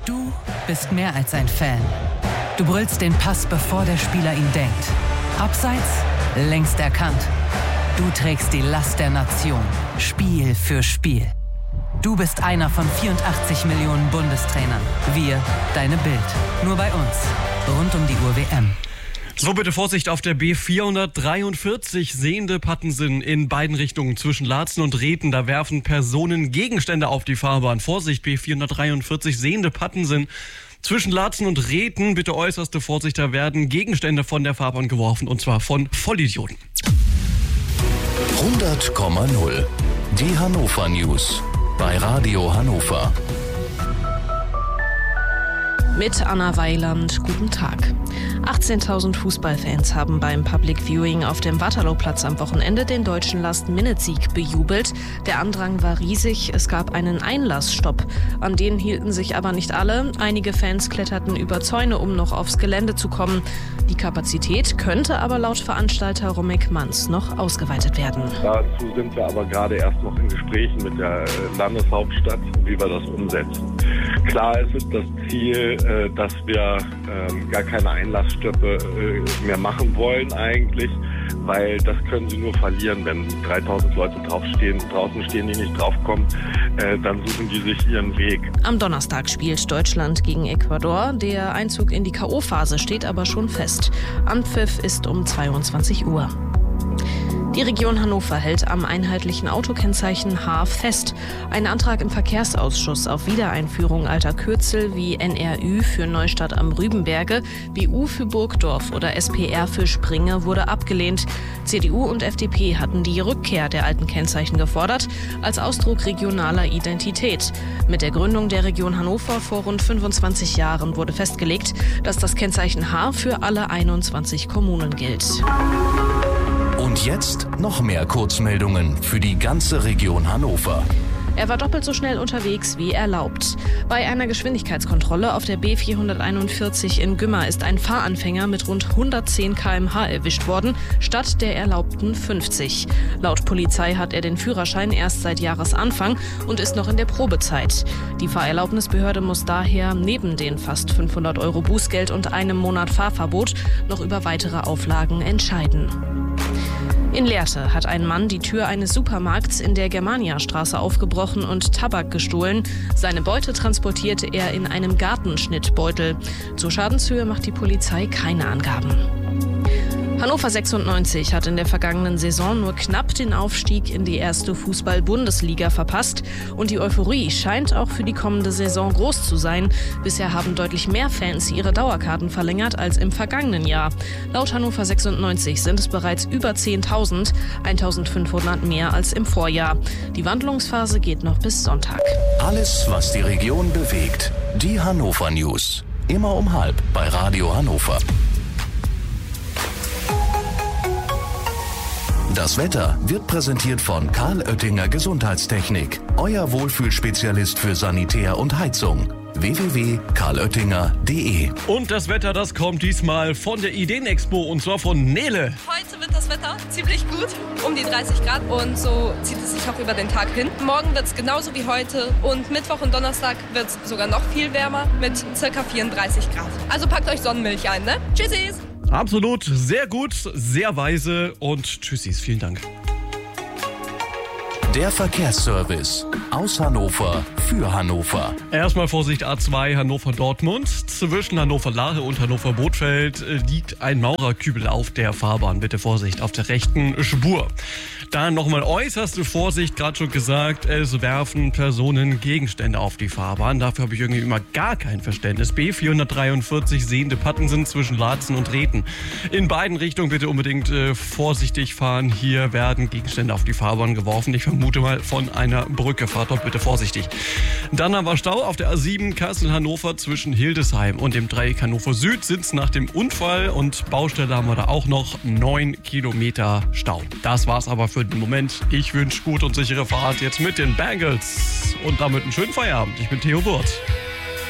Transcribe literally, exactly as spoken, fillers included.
Du bist mehr als ein Fan. Du brüllst den Pass, bevor der Spieler ihn denkt. Abseits, längst erkannt. Du trägst die Last der Nation, Spiel für Spiel. Du bist einer von vierundachtzig Millionen Bundestrainern. Wir, deine Bild. Nur bei uns. Rund um die Uhr W M. So, bitte Vorsicht auf der B vierhundertdreiundvierzig Sehende Pattensen in beiden Richtungen zwischen Laatzen und Rethen. Da werfen Personen Gegenstände auf die Fahrbahn. Vorsicht, B vierhundertdreiundvierzig Sehende Pattensen zwischen Laatzen und Rethen. Bitte äußerste Vorsicht, da werden Gegenstände von der Fahrbahn geworfen und zwar von Vollidioten. hundert Komma null. Die Hannover News bei Radio Hannover. Mit Anna Weiland, guten Tag. achtzehntausend Fußballfans haben beim Public Viewing auf dem Waterlooplatz am Wochenende den deutschen Last-Minute-Sieg bejubelt. Der Andrang war riesig, es gab einen Einlassstopp. An den hielten sich aber nicht alle. Einige Fans kletterten über Zäune, um noch aufs Gelände zu kommen. Die Kapazität könnte aber laut Veranstalter Romek Manz noch ausgeweitet werden. Dazu sind wir aber gerade erst noch in Gesprächen mit der Landeshauptstadt, wie wir das umsetzen. Klar ist es das Ziel, dass wir gar keine Einlassstöppe mehr machen wollen eigentlich, weil das können sie nur verlieren, wenn dreitausend Leute draufstehen, draußen stehen, die nicht draufkommen, dann suchen die sich ihren Weg. Am Donnerstag spielt Deutschland gegen Ecuador. Der Einzug in die K O-Phase steht aber schon fest. Anpfiff ist um zweiundzwanzig Uhr. Die Region Hannover hält am einheitlichen Autokennzeichen H fest. Ein Antrag im Verkehrsausschuss auf Wiedereinführung alter Kürzel wie N R Ü für Neustadt am Rübenberge, B U für Burgdorf oder S P R für Springe wurde abgelehnt. C D U und F D P hatten die Rückkehr der alten Kennzeichen gefordert, als Ausdruck regionaler Identität. Mit der Gründung der Region Hannover vor rund fünfundzwanzig Jahren wurde festgelegt, dass das Kennzeichen H für alle einundzwanzig Kommunen gilt. Und jetzt noch mehr Kurzmeldungen für die ganze Region Hannover. Er war doppelt so schnell unterwegs wie erlaubt. Bei einer Geschwindigkeitskontrolle auf der B vierhunderteinundvierzig in Gümmer ist ein Fahranfänger mit rund hundertzehn Kilometer pro Stunde erwischt worden, statt der erlaubten fünfzig. Laut Polizei hat er den Führerschein erst seit Jahresanfang und ist noch in der Probezeit. Die Fahrerlaubnisbehörde muss daher neben den fast fünfhundert Euro Bußgeld und einem Monat Fahrverbot noch über weitere Auflagen entscheiden. In Lehrte hat ein Mann die Tür eines Supermarkts in der Germaniastraße aufgebrochen und Tabak gestohlen. Seine Beute transportierte er in einem Gartenschnittbeutel. Zur Schadenshöhe macht die Polizei keine Angaben. Hannover sechsundneunzig hat in der vergangenen Saison nur knapp den Aufstieg in die erste Fußball-Bundesliga verpasst. Und die Euphorie scheint auch für die kommende Saison groß zu sein. Bisher haben deutlich mehr Fans ihre Dauerkarten verlängert als im vergangenen Jahr. Laut Hannover sechsundneunzig sind es bereits über zehntausend, eintausendfünfhundert mehr als im Vorjahr. Die Wandlungsphase geht noch bis Sonntag. Alles, was die Region bewegt. Die Hannover News. Immer um halb bei Radio Hannover. Das Wetter wird präsentiert von Karl Oettinger Gesundheitstechnik. Euer Wohlfühlspezialist für Sanitär und Heizung. w w w punkt karl oettinger punkt d e. Und das Wetter, das kommt diesmal von der Ideenexpo und zwar von Nele. Heute wird das Wetter ziemlich gut, um die dreißig Grad und so zieht es sich auch über den Tag hin. Morgen wird es genauso wie heute und Mittwoch und Donnerstag wird es sogar noch viel wärmer mit ca. vierunddreißig Grad. Also packt euch Sonnenmilch ein, ne? Tschüssis! Absolut, sehr gut, sehr weise und tschüssis, vielen Dank. Der Verkehrsservice aus Hannover für Hannover. Erstmal Vorsicht A zwei Hannover-Dortmund. Zwischen Hannover-Lahe und Hannover-Bothfeld liegt ein Maurerkübel auf der Fahrbahn. Bitte Vorsicht auf der rechten Spur. Dann nochmal äußerste Vorsicht, gerade schon gesagt, es werfen Personen Gegenstände auf die Fahrbahn. Dafür habe ich irgendwie immer gar kein Verständnis. B vierhundertdreiundvierzig Sehende Pattensen zwischen Laatzen und Rethen. In beiden Richtungen bitte unbedingt äh, vorsichtig fahren. Hier werden Gegenstände auf die Fahrbahn geworfen. Ich vermute mal von einer Brücke. Fahrt dort bitte vorsichtig. Dann haben wir Stau auf der A sieben Kassel-Hannover zwischen Hildesheim und dem Dreieck Hannover Süd. Sitzt nach dem Unfall und Baustelle haben wir da auch noch neun Kilometer Stau. Das war's aber für den Moment. Ich wünsche gut und sichere Fahrt jetzt mit den Bangles und damit einen schönen Feierabend. Ich bin Theo Wirth.